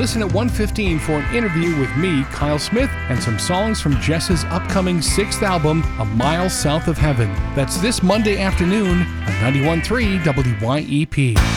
listen at 1:15 for an interview with me, Kyle Smith, and some songs from Jess's upcoming 6th album, A Mile South of Heaven. That's this Monday afternoon on 91.3 WYEP.